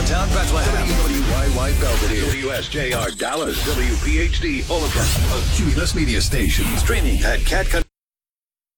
downtown Bethlehem. WYY Belvedere, WSJR Dallas, WPHD Olaplex, a Cumulus media station. Streaming at Cat